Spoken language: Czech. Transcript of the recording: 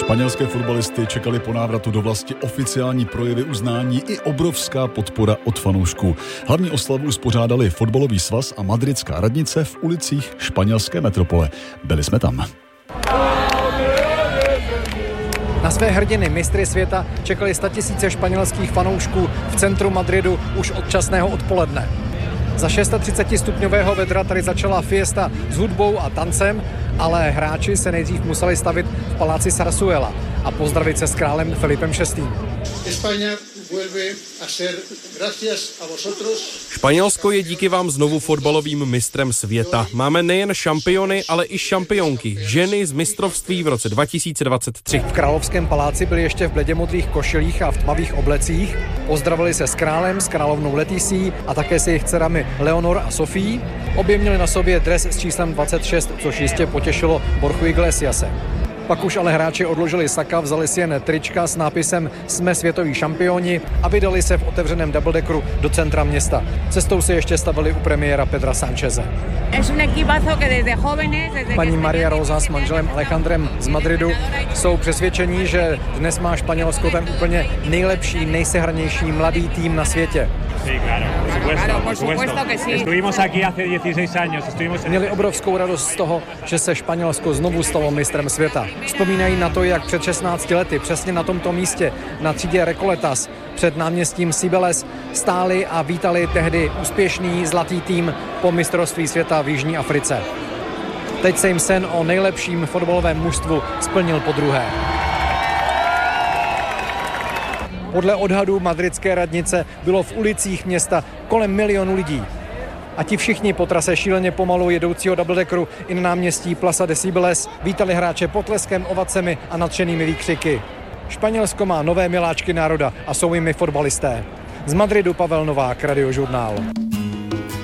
Španělské fotbalisty čekali po návratu do vlasti oficiální projevy uznání i obrovská podpora od fanoušků. Hlavní oslavu uspořádali fotbalový svaz a madridská radnice v ulicích španělské metropole. Byli jsme tam. Na své hrdiny, mistry světa, čekali 100 000 španělských fanoušků v centru Madridu už od časného odpoledne. Za 630stupňového vedra tady začala fiesta s hudbou a tancem, ale hráči se nejdřív museli stavit v paláci Zarzuela a pozdravit se s králem Filipem VI. Španělsko je díky vám znovu fotbalovým mistrem světa. Máme nejen šampiony, ale i šampionky, ženy z mistrovství v roce 2023. V královském paláci byli ještě v bledě modrých košilích a v tmavých oblecích. Pozdravili se s králem, s královnou Leticí a také s jejich dcerami Leonor a Sophie. Obě měli na sobě dres s číslem 26, což jistě potěšilo Borchu Iglesiase. Pak už ale hráči odložili saka, vzali si jen trička s nápisem Jsme světoví šampioni a vydali se v otevřeném doubledeckeru do centra města. Cestou se ještě stavili u premiéra Pedra Sáncheze. Paní Maria Rosa s manželem Alejandrem z Madridu jsou přesvědčení, že dnes má Španělsko ten úplně nejlepší, nejsehranější mladý tým na světě. Měli obrovskou radost z toho, že se Španělsko znovu stalo mistrem světa. Vzpomínají na to, jak před 16 lety přesně na tomto místě, na třídě Recoletas, před náměstím Cibeles, stáli a vítali tehdy úspěšný zlatý tým po mistrovství světa v Jižní Africe. Teď se jim sen o nejlepším fotbalovém mužstvu splnil podruhé. Podle odhadů madridské radnice bylo v ulicích města kolem 1 milionu lidí. A ti všichni po trase šíleně pomalu jedoucího doubledeckeru i na náměstí Plaza de Cibeles vítali hráče potleskem, ovacemi a nadšenými výkřiky. Španělsko má nové miláčky národa a jsou jimi fotbalisté. Z Madridu Pavel Novák, Radiožurnál.